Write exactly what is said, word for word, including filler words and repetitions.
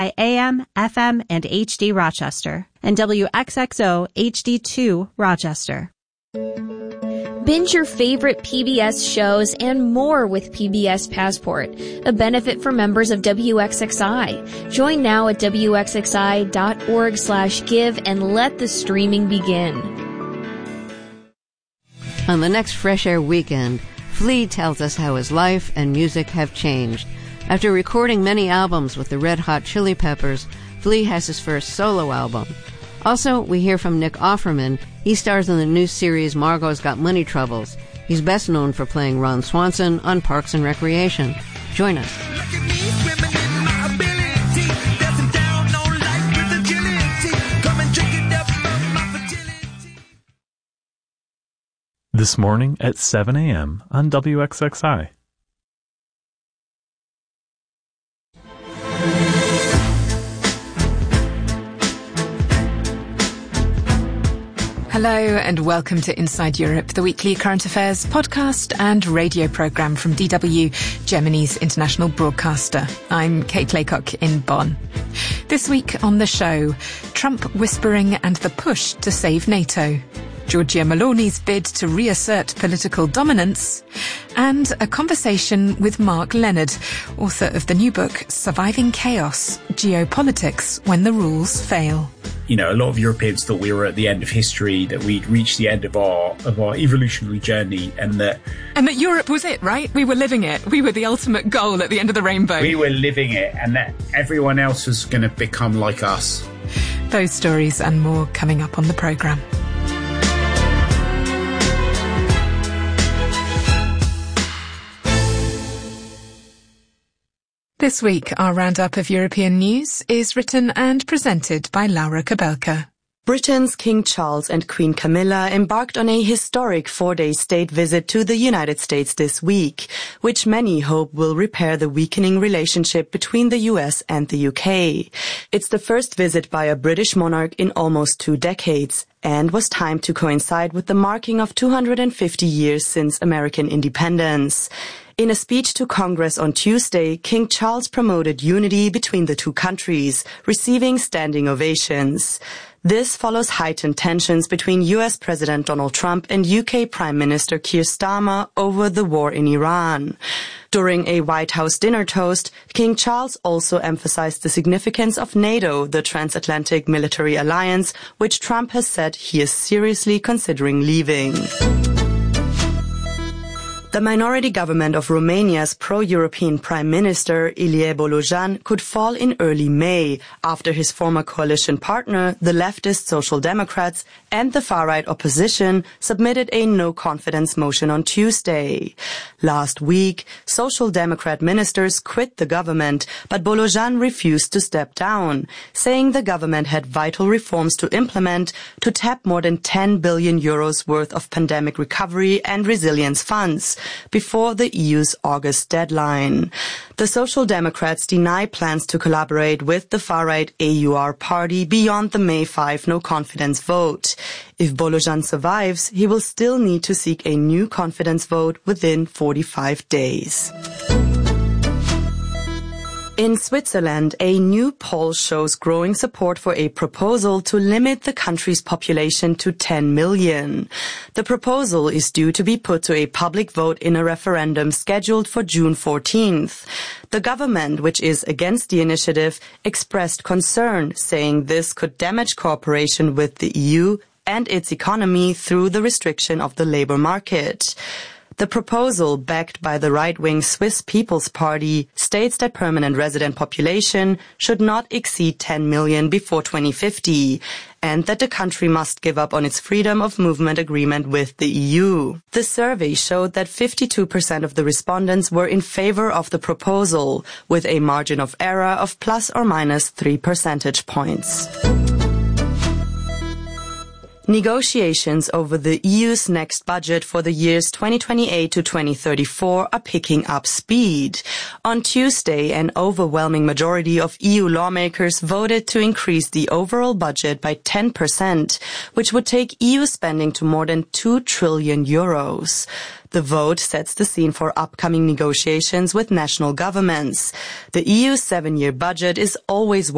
A M, F M, and H D Rochester, and W X X O H D two Rochester. Binge your favorite P B S shows and more with P B S Passport, a benefit for members of W X X I. Join now at W X X I dot org slash give and let the streaming begin. On the next Fresh Air weekend, Flea tells us how his life and music have changed. After recording many albums with the Red Hot Chili Peppers, Flea has his first solo album. Also, we hear from Nick Offerman. He stars in the new series Margot's Got Money Troubles. He's best known for playing Ron Swanson on Parks and Recreation. Join us. This morning at seven a.m. on W X X I. Hello and welcome to Inside Europe, the weekly current affairs podcast and radio programme from D W, Germany's international broadcaster. I'm Kate Laycock in Bonn. This week on the show, Trump whispering and the push to save NATO, Giorgia Meloni's bid to reassert political dominance, and a conversation with Mark Leonard, author of the new book Surviving Chaos, Geopolitics When the Rules Fail. You know, a lot of Europeans thought we were at the end of history, that we'd reached the end of our of our evolutionary journey, and that... And that Europe was it, right? We were living it. We were the ultimate goal at the end of the rainbow. We were living it, and that everyone else was going to become like us. Those stories and more coming up on the programme. This week, our roundup of European news is written and presented by Laura Kabelka. Britain's King Charles and Queen Camilla embarked on a historic four-day state visit to the United States this week, which many hope will repair the weakening relationship between the U S and the U K. It's the first visit by a British monarch in almost two decades, and was timed to coincide with the marking of two hundred fifty years since American independence. In a speech to Congress on Tuesday, King Charles promoted unity between the two countries, receiving standing ovations. This follows heightened tensions between U S President Donald Trump and U K Prime Minister Keir Starmer over the war in Iran. During a White House dinner toast, King Charles also emphasized the significance of NATO, the transatlantic military alliance, which Trump has said he is seriously considering leaving. The minority government of Romania's pro-European Prime Minister, Ilie Bolojan, could fall in early May after his former coalition partner, the leftist Social Democrats, and the far-right opposition submitted a no-confidence motion on Tuesday. Last week, Social Democrat ministers quit the government, but Bolojan refused to step down, saying the government had vital reforms to implement to tap more than ten billion euros worth of pandemic recovery and resilience funds before the E U's August deadline. The Social Democrats deny plans to collaborate with the far-right A U R party beyond the May fifth no-confidence vote. If Bolojan survives, he will still need to seek a new confidence vote within forty-five days. In Switzerland, a new poll shows growing support for a proposal to limit the country's population to ten million. The proposal is due to be put to a public vote in a referendum scheduled for June fourteenth. The government, which is against the initiative, expressed concern, saying this could damage cooperation with the E U and its economy through the restriction of the labor market. The proposal, backed by the right-wing Swiss People's Party, states that permanent resident population should not exceed ten million before twenty fifty, and that the country must give up on its freedom of movement agreement with the E U. The survey showed that fifty-two percent of the respondents were in favor of the proposal, with a margin of error of plus or minus three percentage points. Negotiations over the E U's next budget for the years twenty twenty-eight to twenty thirty-four are picking up speed. On Tuesday, an overwhelming majority of E U lawmakers voted to increase the overall budget by ten percent, which would take E U spending to more than two trillion euros. The vote sets the scene for upcoming negotiations with national governments. The E U's seven-year budget is always